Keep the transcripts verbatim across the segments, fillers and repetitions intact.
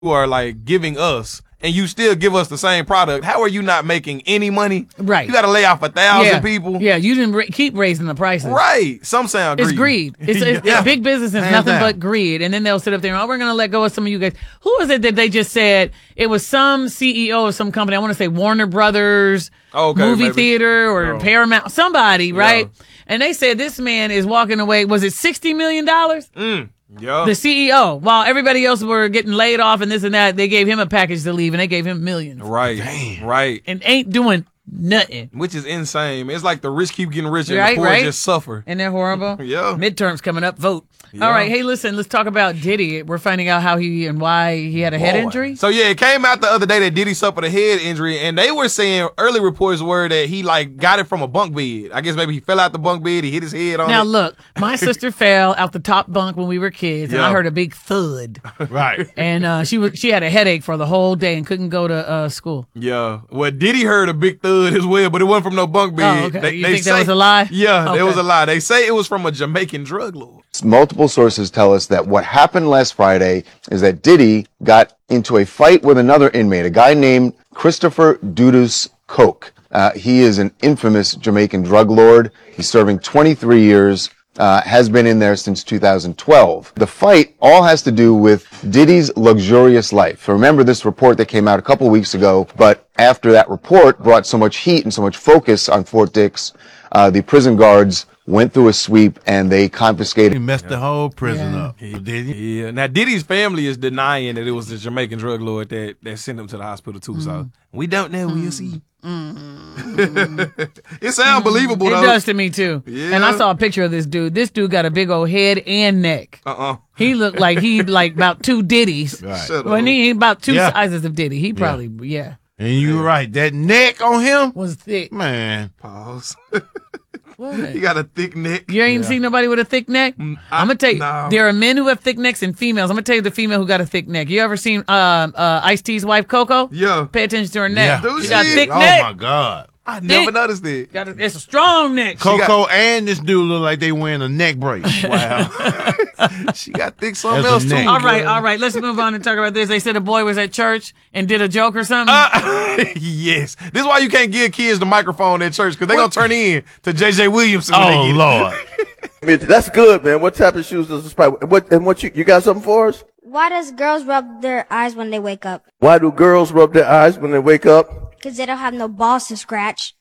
who are like giving us, and you still give us the same product. How are you not making any money? Right. You got to lay off a thousand yeah. people. Yeah, you didn't ra- keep raising the prices. Right. Some sound greed. It's greed. It's, it's, yeah. Big business is Hands nothing down. but greed. And then they'll sit up there and, oh, we're going to let go of some of you guys. Who was it that they just said? It was some C E O of some company. I want to say Warner Brothers, Oh, okay, movie maybe. theater, or Oh. Paramount, somebody, right? Yeah. And they said this man is walking away. Was it sixty million dollars? Mm. Yeah. The C E O, while everybody else were getting laid off and this and that, they gave him a package to leave and they gave him millions. Right. Damn. Right. And ain't doing nothing. Which is insane. It's like the rich keep getting richer Right, and the poor right. just suffer. Isn't that horrible? Yeah. Midterms coming up. Vote. Yeah. All right. Hey, listen, let's talk about Diddy. We're finding out how he and why he had a head Boy. injury. So yeah, it came out the other day that Diddy suffered a head injury, and they were saying early reports were that he like got it from a bunk bed. I guess maybe he fell out the bunk bed, he hit his head on Now, it. look, my sister fell out the top bunk when we were kids, and Yeah. I heard a big thud. Right. And uh, she was she had a headache for the whole day and couldn't go to uh, school. Yeah. Well, Diddy heard a big thud as well, but it wasn't from no bunk bed. Oh, okay. You think that was a lie? Yeah, Okay. it was a lie. They say it was from a Jamaican drug lord. Multiple sources tell us that what happened last Friday is that Diddy got into a fight with another inmate, a guy named Christopher Dudus Koch. Uh, he is an infamous Jamaican drug lord. He's serving twenty-three years, uh, has been in there since two thousand twelve. The fight all has to do with Diddy's luxurious life. So remember this report that came out a couple weeks ago, but after that report brought so much heat and so much focus on Fort Dix, uh, the prison guards went through a sweep and they confiscated. He messed the whole prison Yeah. up. Did he? Yeah. Now Diddy's family is denying that it was the Jamaican drug lord that, that sent him to the hospital too. So we don't know. We'll see. It sounds believable It though. does to me, too. Yeah. And I saw a picture of this dude. This dude got a big old head and neck. Uh-uh. He looked like he like about two Diddies. Right. Shut When up. he, he about two Yeah. sizes of Diddy. He probably, yeah, And you're right. That neck on him, was thick. man. Pause. What? He got a thick neck. You ain't seen nobody with a thick neck? I- I'm gonna tell you, no. there are men who have thick necks and females. I'm gonna tell you the female who got a thick neck. You ever seen uh, uh, Ice-T's wife, Coco? Yeah. Pay attention to her neck. Yeah. She got a Shit. thick Oh neck. my God. I never Thick. noticed it. Got a, it's a strong neck. Coco and this dude look like they wearing a neck brace. Wow. She got thick something That's a else too. neck. All right, all right. Let's move on and talk about this. They said a boy was at church and did a joke or something. Uh, yes. This is why you can't give kids the microphone at church, because they're going to turn in to J J Williamson when Oh they get it. Lord. I mean, that's good, man. What type of shoes does this buy? What and what you you got something for us? Why does girls rub their eyes when they wake up? Why do girls rub their eyes when they wake up? Because they don't have no balls to scratch.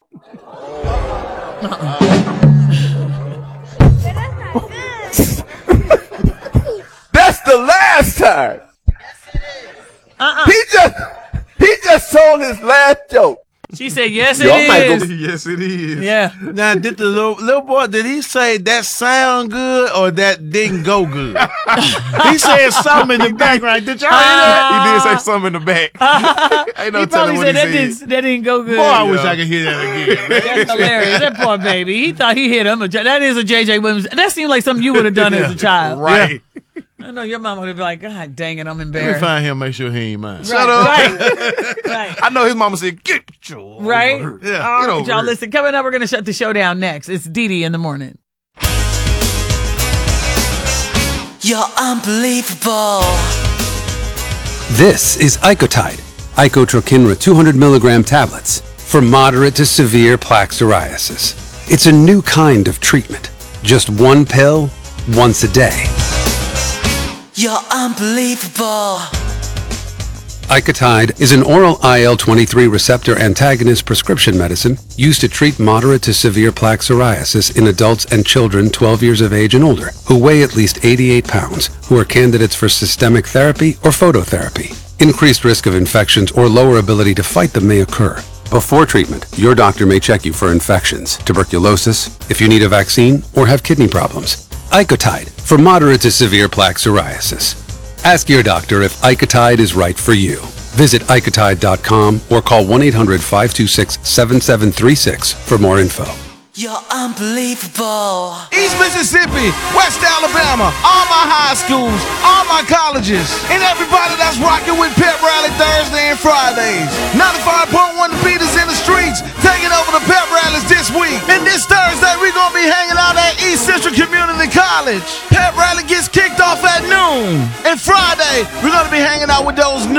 That's the last time. Uh-uh. He just he just told his last joke. She said, yes, it Y'all might go- is. Yes, it is. Yeah. Now, did the little, little boy, did he say that sound good or that didn't go good? He said something in the background. Did y'all hear that? He did say something in the back. Ain't no He telling probably what said he that said. didn't, that didn't go good. Boy, I wish I could hear that again. That's hilarious. That poor baby. He thought he hit him. A J- That is a J J Williams. That seemed like something you would have done as a child. Right. I know your mom would have been like, God dang it, I'm Let me embarrassed. find him, make sure he ain't mine. Shut up. Right. Right. I know his mama said, get your Right? over Yeah. here. All Get right, over y'all, here. listen. Coming up, we're going to shut the show down next. It's Didi in the morning. You're unbelievable. This is Icotide, Icotrokinra two hundred milligram tablets for moderate to severe plaque psoriasis. It's a new kind of treatment. Just one pill, once a day. You're unbelievable. Icotide is an oral I L twenty-three receptor antagonist prescription medicine used to treat moderate to severe plaque psoriasis in adults and children twelve years of age and older who weigh at least eighty-eight pounds, who are candidates for systemic therapy or phototherapy. Increased risk of infections or lower ability to fight them may occur. Before treatment, your doctor may check you for infections, tuberculosis, if you need a vaccine, or have kidney problems. Icotide for moderate to severe plaque psoriasis. Ask your doctor if Icotide is right for you. Visit Icotide dot com or call one eight hundred, five two six, seven seven three six for more info. You're unbelievable. East Mississippi, West Alabama, all my high schools, all my colleges, and everybody that's rocking with Pep Rally Thursday and Fridays. ninety-five point one The Beat is in the streets, taking over the Pep Rallies this week. And this This Thursday, we're going to be hanging out at East Central Community College. Pep rally gets kicked off at noon. And Friday, we're going to be hanging out with those new